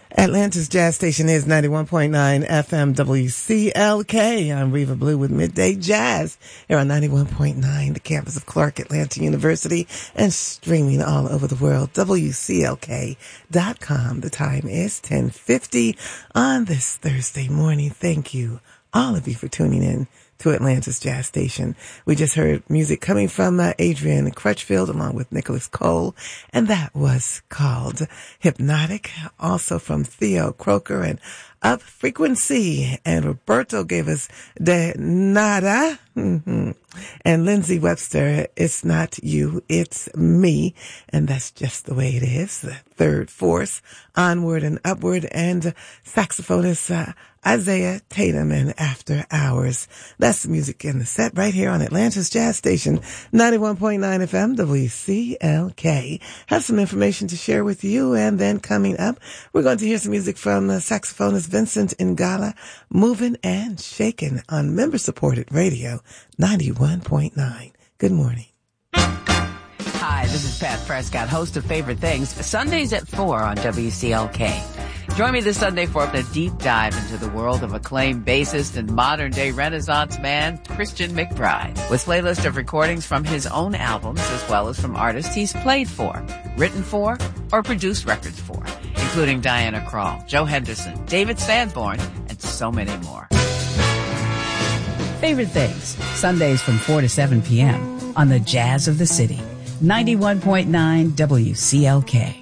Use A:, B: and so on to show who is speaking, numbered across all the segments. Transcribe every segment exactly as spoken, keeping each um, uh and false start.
A: Atlanta's Jazz Station is ninety-one point nine F M W C L K. I'm Reva Blue with Midday Jazz here on ninety-one point nine, the campus of Clark Atlanta University, and streaming all over the world, W C L K dot com. The time is ten fifty on this Thursday morning. Thank you, all of you, for tuning in to Atlanta's Jazz Station. We just heard music coming from uh, Adrian Crutchfield along with Nicholas Cole, and that was called Hypnotic. Also from Theo Croker and Up Frequency, and Roberto gave us De Nada. Mm-hmm. And Lindsay Webster, It's Not You, It's Me. And that's just the way it is. The third force, Onward and Upward, and saxophonist uh, Isaiah Tatum and After Hours. That's the music in the set right here on Atlanta's Jazz Station, ninety-one point nine F M W C L K. Have some information to share with you, and then coming up, we're going to hear some music from the saxophonist Vincent Ingala, Moving and Shaking on member-supported radio, ninety-one point nine. Good morning.
B: Hi, this is Pat Prescott, host of Favorite Things, Sundays at four on W C L K. Join me this Sunday for a deep dive into the world of acclaimed bassist and modern-day Renaissance man, Christian McBride, with playlist of recordings from his own albums as well as from artists he's played for, written for, or produced records for, including Diana Krall, Joe Henderson, David Sanborn, and so many more.
C: Favorite Things, Sundays from four to seven p.m. on the Jazz of the City, ninety-one point nine W C L K.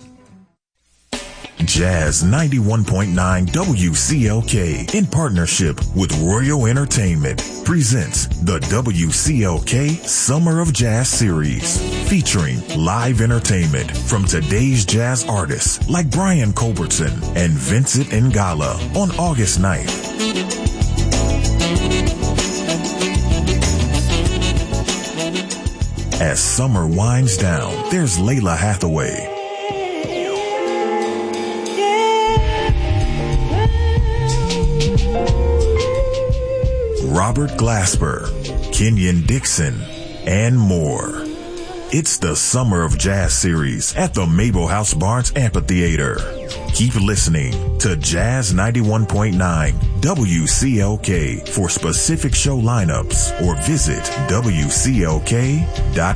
D: Jazz ninety-one point nine W C L K, in partnership with Royal Entertainment, presents the W C L K Summer of Jazz Series, featuring live entertainment from today's jazz artists like Brian Culbertson and Vincent Ingala on August ninth. As summer winds down, there's Layla Hathaway, Robert Glasper, Kenyon Dixon, and more. It's the Summer of Jazz Series at the Mabel House Barnes Amphitheater. Keep listening to Jazz ninety-one point nine W C L K for specific show lineups, or visit W C L K dot